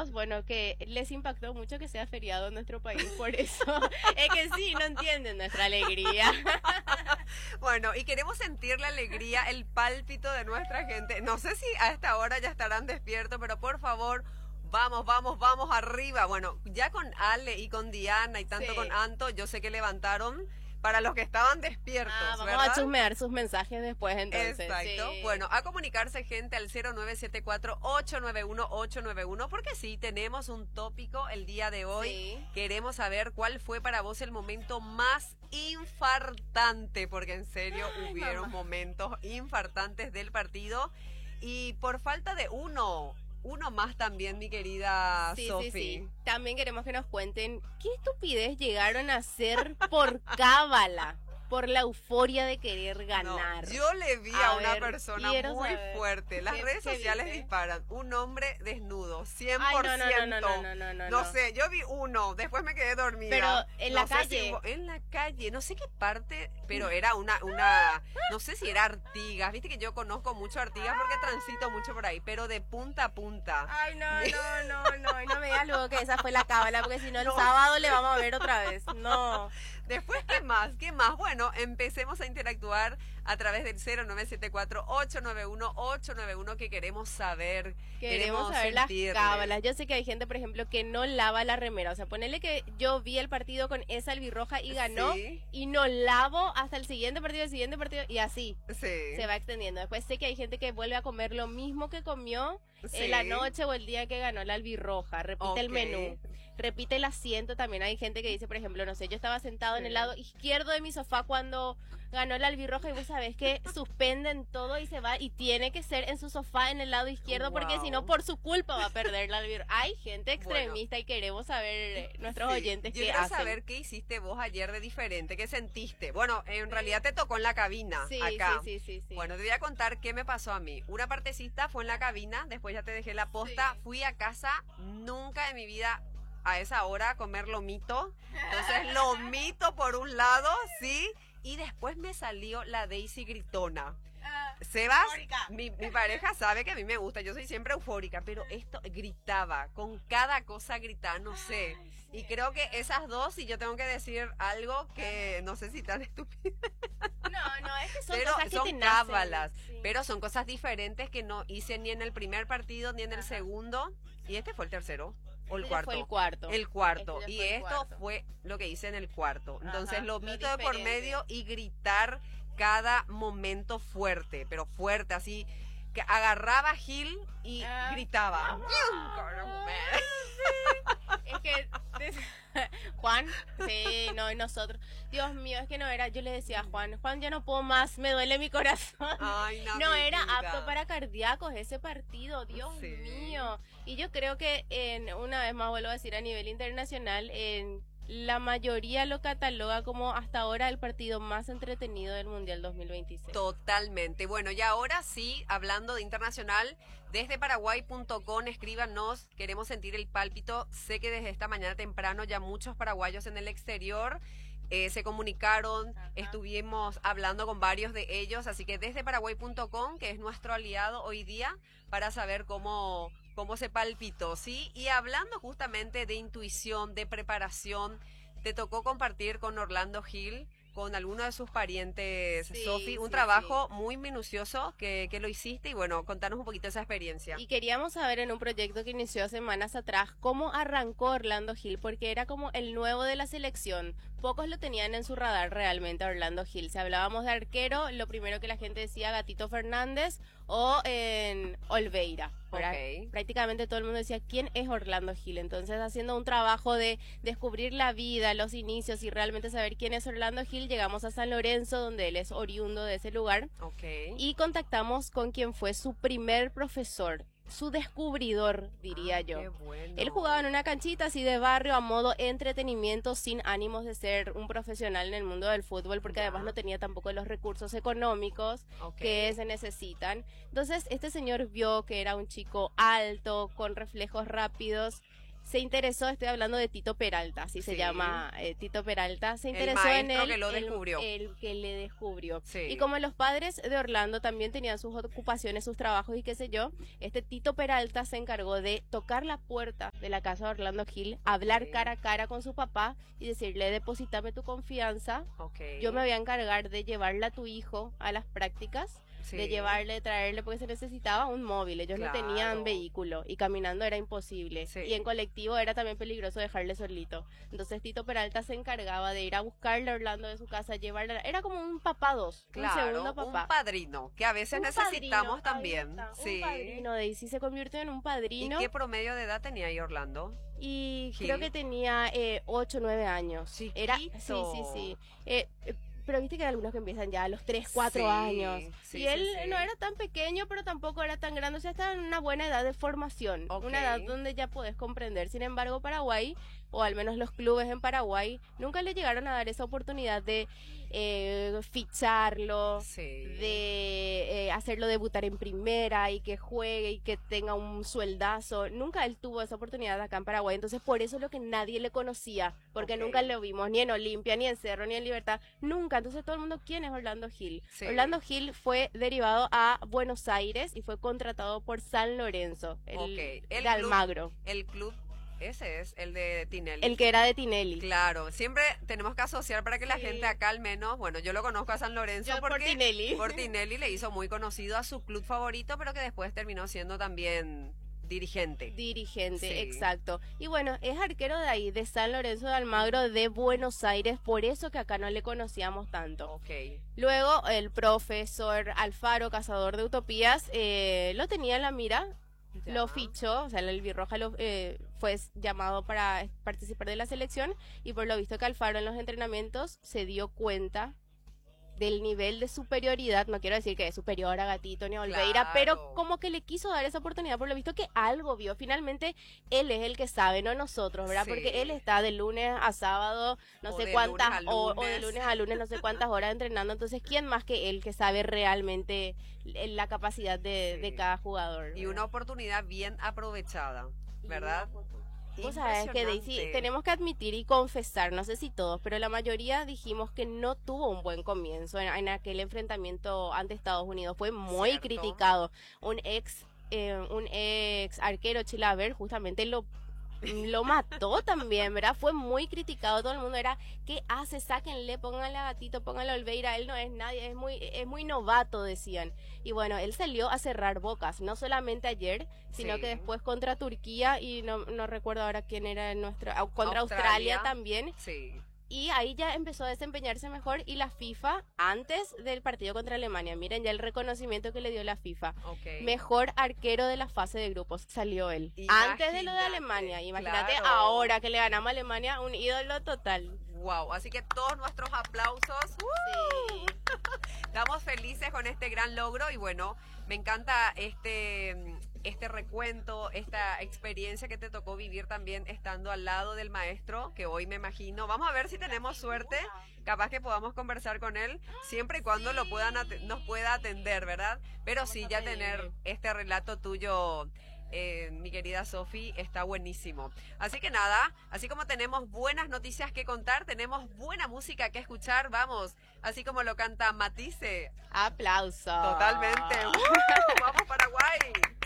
chicos, bueno, que les impactó mucho que sea feriado en nuestro país, por eso es que sí, no entienden nuestra alegría. Bueno, y queremos sentir la alegría, el pálpito de nuestra gente. No sé si a esta hora ya estarán despiertos, pero por favor, vamos, vamos, vamos arriba. Bueno, ya con Ale y con Diana y tanto Sí. con Anto, yo sé que levantaron para los que estaban despiertos, Vamos ¿verdad? a chusmear sus mensajes después entonces. Exacto. Sí. Bueno, a comunicarse gente al 0974-891-891, porque sí, tenemos un tópico el día de hoy. Sí. Queremos saber cuál fue para vos el momento más infartante, porque en serio hubieron mamá. momentos infartantes del partido. Y por falta de uno más también, mi querida Sí, Sofi. sí, sí. También queremos que nos cuenten qué estupidez llegaron a hacer por cábala, por la euforia de querer No, ganar. yo le vi a una ver, persona quiero muy saber. fuerte. Las ¿Qué- redes qué sociales viste? disparan. Un hombre desnudo, 100%. Ay, no. No sé, yo vi uno, después me quedé dormida. Pero en la No sé calle. en la calle, no sé qué parte, pero era no sé si era Artigas. Viste que yo conozco mucho Artigas porque transito mucho por ahí, pero de punta a punta. Ay, no. Y no me digas luego que esa fue la cábala, porque si no el No. sábado le vamos a ver otra vez. No. Después, ¿qué más? ¿Qué más? Bueno, empecemos a interactuar a través del 0974-891-891, que queremos saber. Queremos saber las sentirle. cábalas. Yo sé que hay gente, por ejemplo, que no lava la remera. O sea, ponele que yo vi el partido con esa albirroja y ganó, Sí. y no lavo hasta el siguiente partido, y así. Sí. Se va extendiendo. Después sé que hay gente que vuelve a comer lo mismo que comió Sí. en la noche o el día que ganó la albirroja. Repite el Ok. menú. Repite el asiento. También hay gente que dice, por ejemplo, no sé, yo estaba sentado en el Sí. lado izquierdo de mi sofá cuando ganó la albirroja, y vos sabés que suspenden todo y se va, y tiene que ser en su sofá en el lado izquierdo, porque Wow. si no, por su culpa va a perder la albirroja. Hay gente Bueno. extremista y queremos saber nuestros Sí. oyentes Yo qué quiero hacen. saber qué hiciste vos ayer de diferente, qué sentiste. Bueno, en realidad te tocó en la cabina, Sí, acá. sí. Bueno, te voy a contar qué me pasó a mí. Una partecita fue en la cabina, después ya te dejé la posta, Sí. fui a casa, nunca en mi vida a esa hora a comer lomito. Entonces, lomito por un lado, sí, y después me salió la Daisy gritona. Sebas, Eufórica. mi pareja sabe que a mí me gusta, yo soy siempre eufórica, pero esto gritaba, con cada cosa gritaba, no sé. Y creo que esas dos, si yo tengo que decir algo que no sé si tan estúpido, No, es que son pero cosas que son te nacen. cábalas, Sí. pero son cosas diferentes que no hice ni en el primer partido ni en el Ajá. segundo, y este fue el tercero o el Este ya cuarto. fue el cuarto. El cuarto. Este ya y fue el esto cuarto. fue lo que hice en el cuarto. Entonces, Ajá, lo lo mito de por diferente. medio y gritar cada momento fuerte, pero fuerte, así que agarraba a Gil y gritaba. Es que Juan, sí, no, y nosotros. Dios mío, es que no era, yo le decía a Juan, ya no puedo más, me duele mi corazón. Ay, no, No mi era vida. apto para cardíacos ese partido, Dios Sí. mío. Y yo creo que una vez más vuelvo a decir, a nivel internacional, la mayoría lo cataloga como hasta ahora el partido más entretenido del Mundial 2026. Totalmente. Bueno, y ahora sí, hablando de internacional, desde paraguay.com, escríbanos, queremos sentir el pálpito. Sé que desde esta mañana temprano ya muchos paraguayos en el exterior se comunicaron, Ajá. estuvimos hablando con varios de ellos, así que desde paraguay.com, que es nuestro aliado hoy día, para saber cómo se palpitó, ¿sí? Y hablando justamente de intuición, de preparación, te tocó compartir con Orlando Gil, con alguno de sus parientes, Sí, Sofi, un sí, trabajo muy minucioso que lo hiciste, y bueno, contanos un poquito esa experiencia. Y queríamos saber en un proyecto que inició semanas atrás cómo arrancó Orlando Gil, porque era como el nuevo de la selección. Pocos lo tenían en su radar realmente a Orlando Gil. Si hablábamos de arquero, lo primero que la gente decía Gatito Fernández o en Olveira. ¿verdad? Ok. Prácticamente todo el mundo decía, ¿quién es Orlando Gil? Entonces, haciendo un trabajo de descubrir la vida, los inicios y realmente saber quién es Orlando Gil, llegamos a San Lorenzo, donde él es oriundo de ese lugar, Ok. y contactamos con quien fue su primer profesor, su descubridor, diría Ay, yo. qué bueno. Él jugaba en una canchita así de barrio a modo entretenimiento, sin ánimos de ser un profesional en el mundo del fútbol, porque Ya. además no tenía tampoco los recursos económicos Ok. que se necesitan. Entonces este señor vio que era un chico alto, con reflejos rápidos, se interesó, estoy hablando de Tito Peralta, así se Sí. llama Tito Peralta, se El interesó en maestro él, que lo descubrió. el que le descubrió. Sí. Y como los padres de Orlando también tenían sus ocupaciones, sus trabajos y qué sé yo, este Tito Peralta se encargó de tocar la puerta de la casa de Orlando Gil, hablar Ok. cara a cara con su papá y decirle, deposítame tu confianza, Ok. yo me voy a encargar de llevarle a tu hijo a las prácticas, Sí. de llevarle, traerle, porque se necesitaba un móvil. Ellos no Claro. tenían vehículo y caminando era imposible. Sí. Y en colectivo era también peligroso dejarle solito. Entonces Tito Peralta se encargaba de ir a buscarle a Orlando de su casa, llevarle. Era como un papá dos, un Claro, segundo papá. un padrino, que a veces Un necesitamos padrino, también. ahí está, Sí. un padrino. Daisy se convirtió en un ¿Y padrino qué promedio de edad tenía ahí Orlando? y Gil? creo que tenía 8 o 9 años. Era, sí, sí, Chiquito. sí. Pero viste que hay algunos que empiezan ya a los 3, 4 Sí, años. sí, Y sí, él sí. no era tan pequeño, pero tampoco era tan grande. O sea, estaba en una buena edad de formación. Ok. Una edad donde ya podés comprender. Sin embargo, Paraguay, o al menos los clubes en Paraguay, nunca le llegaron a dar esa oportunidad de ficharlo, Sí. de hacerlo debutar en primera y que juegue y que tenga un sueldazo. Nunca él tuvo esa oportunidad acá en Paraguay, entonces por eso es lo que nadie le conocía, porque Ok. nunca lo vimos ni en Olimpia, ni en Cerro, ni en Libertad, nunca. Entonces todo el mundo, ¿quién es Orlando Gil? Sí. Orlando Gil fue derivado a Buenos Aires y fue contratado por San Lorenzo, Ok. de El Almagro, El club, ese es el de Tinelli. el que era de Tinelli. Claro, siempre tenemos que asociar para que la Sí. gente acá al menos, bueno, yo lo conozco a San Lorenzo Yo por porque Tinelli. por Tinelli le hizo muy conocido a su club favorito, pero que después terminó siendo también dirigente. Dirigente, Sí. exacto. Y bueno, es arquero de ahí, de San Lorenzo de Almagro, de Buenos Aires, por eso que acá no le conocíamos tanto. Ok. Luego, el profesor Alfaro, cazador de utopías, lo tenía en la mira, Ya. lo fichó, o sea, el Birroja fue llamado para participar de la selección y por lo visto que Alfaro en los entrenamientos se dio cuenta del nivel de superioridad, no quiero decir que es superior a Gatito ni a Olveira, Claro. pero como que le quiso dar esa oportunidad por lo visto que algo vio. Finalmente, él es el que sabe, no nosotros, ¿verdad? Sí. Porque él está de lunes a sábado, no O sé de cuántas, lunes a o de lunes. lunes a lunes, no sé cuántas horas entrenando. Entonces, ¿quién más que él que sabe realmente la capacidad de Sí. cada jugador? Y una oportunididad bien aprovechada, ¿verdad? Vos sabés que Daisy, Impresionante. tenemos que admitir y confesar, no sé si todos, pero la mayoría dijimos que no tuvo un buen comienzo en aquel enfrentamiento ante Estados Unidos. Fue muy Cierto. criticado. Un ex arquero Chilaver justamente lo mató también, ¿verdad? Fue muy criticado, todo el mundo era, ¿qué hace? Sáquenle, pónganle a Gatito, pónganle a Olveira, él no es nadie, es muy novato, decían. Y bueno, él salió a cerrar bocas, no solamente ayer, sino Sí. que después contra Turquía y no recuerdo ahora quién era contra Australia también. Sí. Y ahí ya empezó a desempeñarse mejor y la FIFA, antes del partido contra Alemania, miren ya el reconocimiento que le dio la FIFA. Ok. Mejor arquero de la fase de grupos salió él. Antes de lo de Imagínate, Alemania. Imagínate claro. ahora que le ganamos a Alemania, un ídolo total. Wow, así que todos nuestros aplausos. Sí. Estamos felices con este gran logro y bueno, me encanta este recuento, esta experiencia que te tocó vivir también estando al lado del maestro, que hoy me imagino. Vamos a ver si tenemos suerte, capaz que podamos conversar con él, siempre y cuando lo nos pueda atender, ¿verdad? Pero sí, ya tener este relato tuyo, mi querida Sofi, está buenísimo. Así que nada, así como tenemos buenas noticias que contar, tenemos buena música que escuchar, vamos, así como lo canta Matisse. Aplausos. Totalmente. Vamos Paraguay.